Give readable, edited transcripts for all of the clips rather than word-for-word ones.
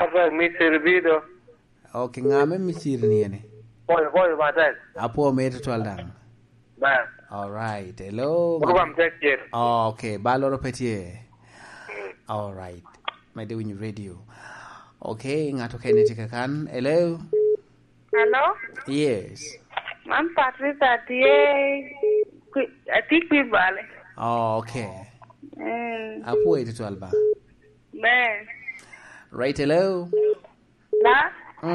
Apa mi servido. Okay, ngame misir ni ene. Boy batal. Apo me to dang. Ba. All right. Hello. Program tekir. Okay, baloro petie. All right. My day when radio. Okay, ngato kene kan. Hello. Hello? Yes. Man Patricia atik bale. Oh, okay. Apo ito to alba. Man. Right, hello. La?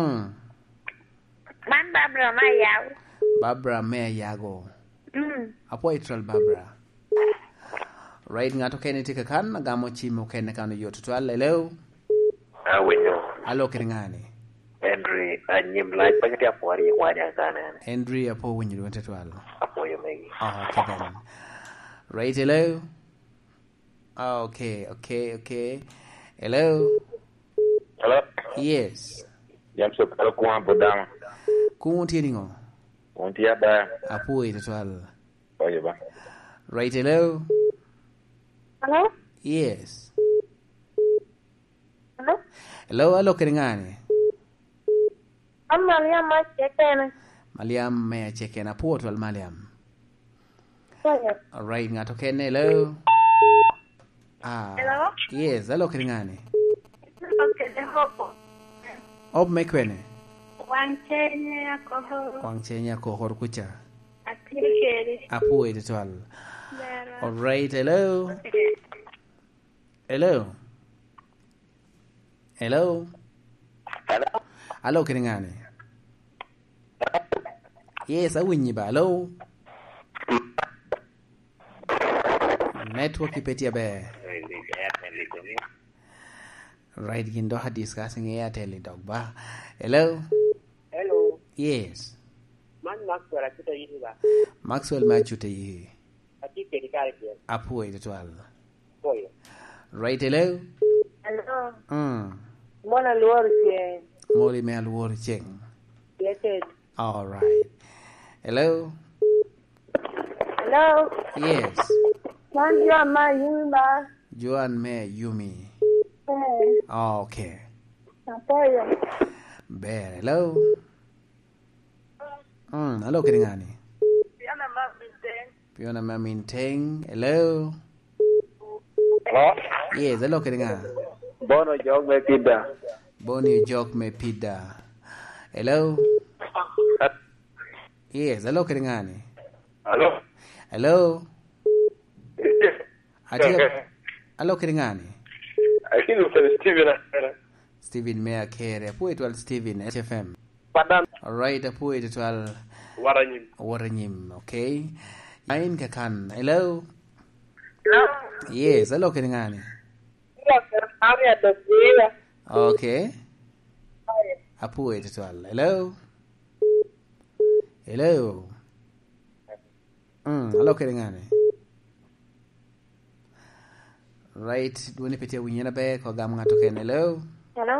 Man Barbara me yago. Apo ito Barbara. Right, ngato kene kan nagamo chimo kene kanu yo to hello. Wenyo. Hello kiringani. Henry anyim like panyati apori wanya kana. Henry apo wenyo wente to Apo yo megi. Oh, okay then. Right, hello. Okay. Hello. Hello. Yes. Jam so kala ko ambo dang. Kunti ningo. Unti aba. Apo ito to Oye ba. Right, hello. Hello? Yes. Hello? Hello kiringani. Mariam Machekena. Maliam me cheke na po to Maliam. Yes. All right, ngato kene hello. Hello? Yes, hello kiringani. Okay, the hopo. Ob mekwene. Wangchenya ko hor kucha. Atikeri. Apo ito to All right, hello. Hello. Hello. Hello kiringani. Yes, awinyi ba. Hello. Network ipetia be. Right, gindo ha discussing Airtel dog ba. Hello. Hello. Yes. Man Maxwell atuta yihi ba. Maxwell machute yi. Atike dikari kia. Apo ito to Boyo. Right, hello. Hello. Mwana luoru kia. Moli me alwor cheng. Yes. All right. Hello. Hello. Yes. Man Yuma. Joan me Yumi. Okay. Apoyo. Bear. Hello. Hello kiringani. Piona Maminteng. Hello. Hello. Yes, hello kiringani. Bono jog me pida. Boni jok me pida. Hello. Yes, hello kiringani. Hello. Hello. Hello kiringani. Akini Steven. Steven Mea Kere. Apo ito Steven HFM. Padan. Alright, apo ito Waranyim. Okay. Ain kakan. Hello. Hello. Yes, hello kiringani. Okay. Apo ito Hello. Hello. Hello kiringani. Right, duni petia winyana be ko gam ngato ken. Hello. Hello.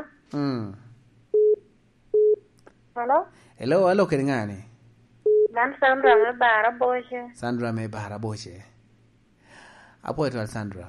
Hello. Hello kiringani. Man Sandra me bara boche. Sandra me bahara boche. Apo ito Sandra.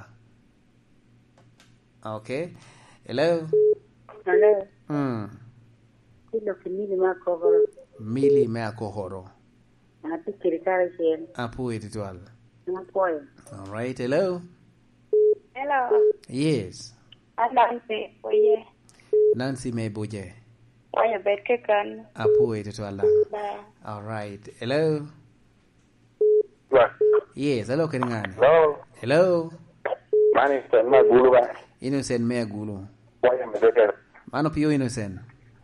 Okay. Hello. Hello. Kilo kimili makohoro. Mili me akohoro. Atike dikari kia. Apo ito Apoyo. All right, hello. Hello. Yes. Nancy, oye. Nancy me boje. Oye, betke kan. Apo ito All right. Hello. What? Yes, hello kiringani. Hello. Hello. Mani ma gulu ba. Innocent me gulu. Waya me deke. Mano pio innocent.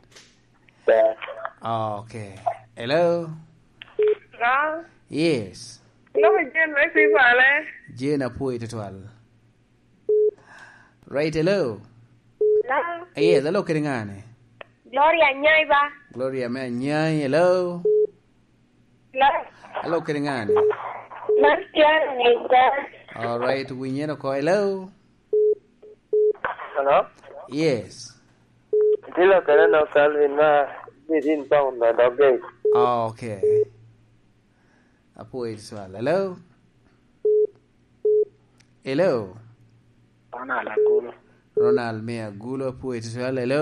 Okay. Hello. Hello. Yes. No, Jen, Messi vale. Jen apo ito Right, hello. Hello. Yes, hello kiringani. Gloria Nyaiba. Gloria me nyai. Hello. Hello. Hello kiringani. Marciana Nita. All right, winyero ko hello. Hello. Yes. Dilo kana no Calvin ma within town na dogay. Okay. Apo ito Hello. Hello. Ana la gulo. Ronald me gulo apo ito hello.